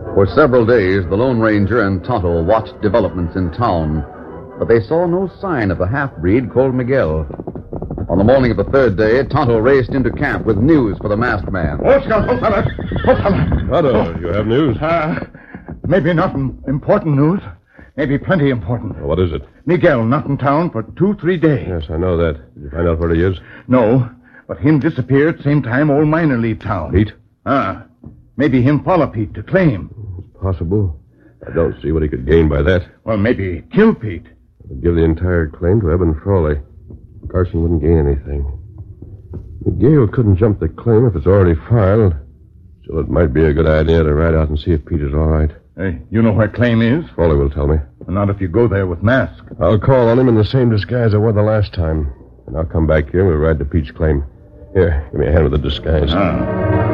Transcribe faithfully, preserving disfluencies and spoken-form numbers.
For several days, the Lone Ranger and Tonto watched developments in town, but they saw no sign of the half-breed called Miguel. On the morning of the third day, Tonto raced into camp with news for the masked man. Oh, Scout, oh, fella. Oh, fella. Tonto, oh. you have news? Uh, maybe not important news. Maybe plenty important. Well, what is it? Miguel not in town for two, three days. Yes, I know that. Did you find out where he is? No, but him disappeared same time old miner leave town. Pete? Ah, maybe him follow Pete to claim. It's possible. I don't see what he could gain by that. Well, maybe kill Pete. It would give the entire claim to Eben Frawley. Carson wouldn't gain anything. Miguel couldn't jump the claim if it's already filed. Still, it might be a good idea to ride out and see if Pete is all right. Hey, you know where claim is? Frawley will tell me. Well, not if you go there with mask. I'll call on him in the same disguise I wore the last time. And I'll come back here and we'll ride to Pete's claim. Here, give me a hand with the disguise. Ah.